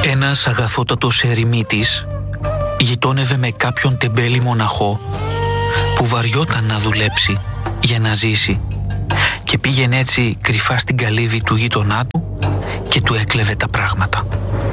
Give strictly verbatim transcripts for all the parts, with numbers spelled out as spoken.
Ένας αγαθότατος ερημίτης γειτόνευε με κάποιον τεμπέλη μοναχό που βαριόταν να δουλέψει για να ζήσει και πήγαινε έτσι κρυφά στην καλύβη του γείτονά του και του έκλεβε τα πράγματα.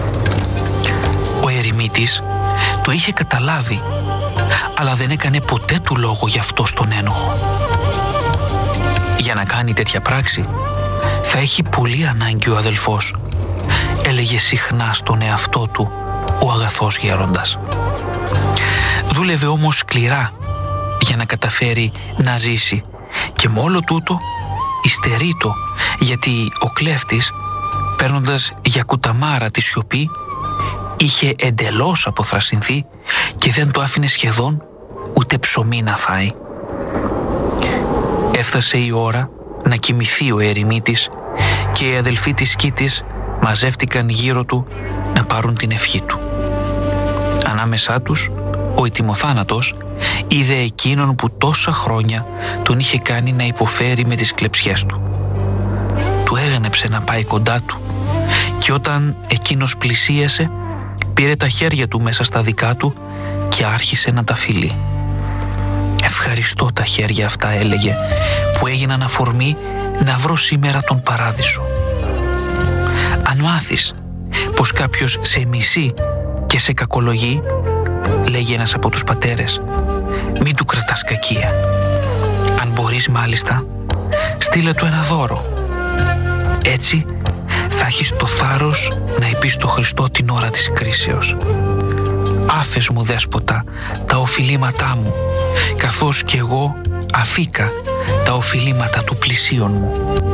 Ο ερημίτης το είχε καταλάβει, αλλά δεν έκανε ποτέ του λόγο γι' αυτό στον ένοχο. Για να κάνει τέτοια πράξη θα έχει πολύ ανάγκη ο αδελφός, έλεγε συχνά στον εαυτό του ο αγαθός γέροντας. Δούλευε όμως σκληρά για να καταφέρει να ζήσει και με όλο τούτο υστερείτο, γιατί ο κλέφτης, παίρνοντας για κουταμάρα τη σιωπή, είχε εντελώς αποθρασινθεί και δεν το άφηνε σχεδόν ούτε ψωμί να φάει. Έφτασε η ώρα να κοιμηθεί ο ερημίτης και οι αδελφοί της Κίτης μαζεύτηκαν γύρω του να πάρουν την ευχή του. Ανάμεσά τους ο ετοιμοθάνατος είδε εκείνον που τόσα χρόνια τον είχε κάνει να υποφέρει με τις κλεψιές του. Του έγνεψε να πάει κοντά του και όταν εκείνος πλησίασε πήρε τα χέρια του μέσα στα δικά του και άρχισε να τα φιλεί. «Ευχαριστώ τα χέρια αυτά», έλεγε, «που έγιναν αφορμή να βρω σήμερα τον παράδεισο. Αν μάθεις πως κάποιος σε μισεί και σε κακολογεί», λέγει ένας από τους πατέρες, «μην του κρατάς κακία. Αν μπορείς μάλιστα, στείλε του ένα δώρο. Έτσι θα έχεις το θάρρος να είπεις στο Χριστό την ώρα της κρίσεως. Άφες μου, Δέσποτα, τα οφειλήματά μου, καθώς κι εγώ αφήκα τα οφειλήματα του πλησίον μου».